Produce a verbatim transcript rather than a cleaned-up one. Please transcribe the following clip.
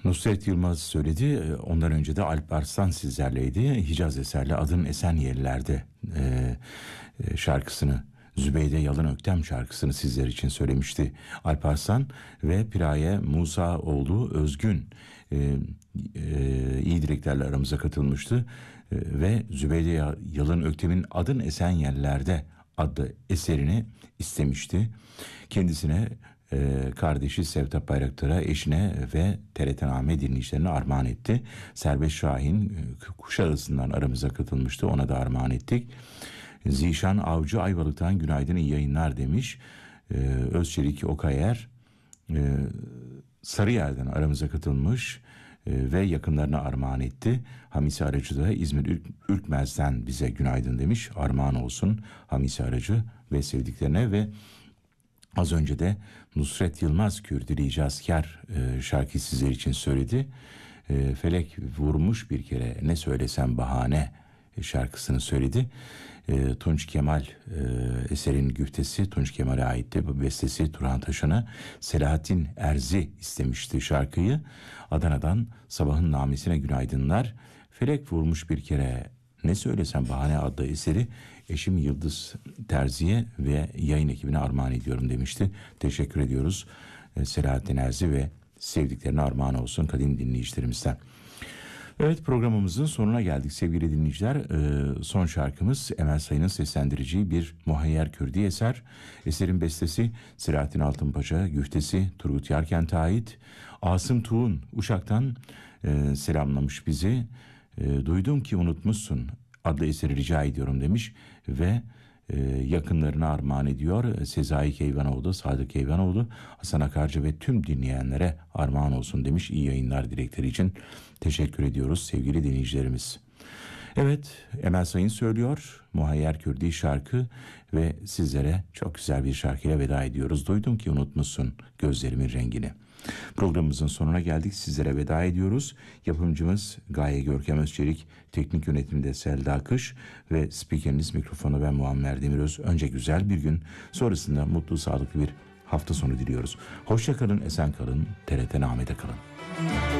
Nusret Yılmaz söyledi. Ondan önce de Alp Arslan sizlerleydi. Hicaz eserli Adın Esen Yerlerde e, e, şarkısını, Zübeyde Yalın Öktem şarkısını sizler için söylemişti Alp Arslan ve Piraye Musaoğlu Özgün e, e, iyi dileklerle aramıza katılmıştı e, ve Zübeyde Yalın Öktem'in Adın Esen Yerlerde adlı eserini istemişti. Kendisine, Ee, kardeşi Sevtap Bayraktar'a, eşine ve T R T Name dinleyicilerine armağan etti. Serbest Şahin e, Kuşadası'ndan aramıza katılmıştı. Ona da armağan ettik. Zişan Avcı Ayvalık'tan günaydın, iyi yayınlar demiş. Ee, Özçelik Okayer e, Sarıyer'den aramıza katılmış e, ve yakınlarına armağan etti. Hamisi Aracı da İzmir Ürk, Ürkmez'den bize günaydın demiş. Armağan olsun Hamisi Aracı ve sevdiklerine. Ve az önce de Nusret Yılmaz Kürdili İcazkar e, şarkıyı sizler için söyledi. E, Felek vurmuş bir kere ne söylesem bahane e, şarkısını söyledi. E, Tunç Kemal e, eserin güftesi Tunç Kemal'e aitti. Bu bestesi Turhan Taşan'a. Selahattin Erzi istemişti şarkıyı. Adana'dan Sabahın Namesine günaydınlar. Felek vurmuş bir kere ne söylesem bahane adlı eseri eşim Yıldız Terzi'ye ve yayın ekibine armağan ediyorum demişti. Teşekkür ediyoruz Selahattin Erzi ve sevdiklerine armağan olsun kadim dinleyicilerimizden. Evet, programımızın sonuna geldik sevgili dinleyiciler. Ee, son şarkımız Emel Sayın'ın seslendireceği bir muhayyer Kürdi eser. Eserin bestesi Selahattin Altınpaşa, güftesi Turgut Yarkent'e ait. Asım Tuğun Uşak'tan e, selamlamış bizi. E, duydum ki unutmuşsun adlı eseri rica ediyorum demiş ve e, yakınlarına armağan ediyor. Sezai Keyvanoğlu, Sadık Keyvanoğlu, Hasan Akarcı ve tüm dinleyenlere armağan olsun demiş. İyi yayınlar dilekleri için teşekkür ediyoruz sevgili dinleyicilerimiz. Evet, Emel Sayın söylüyor Muhayyer Kürdi şarkı ve sizlere çok güzel bir şarkıyla veda ediyoruz. Duydum ki unutmuşsun gözlerimin rengini. Programımızın sonuna geldik. Sizlere veda ediyoruz. Yapımcımız Gaye Görkem Özçelik, teknik yönetimde Selda Akış ve spikeriniz mikrofonu ben Muammer Demiröz. Önce güzel bir gün, sonrasında mutlu, sağlıklı bir hafta sonu diliyoruz. Hoşça kalın, esen kalın, T R T Name'de kalın.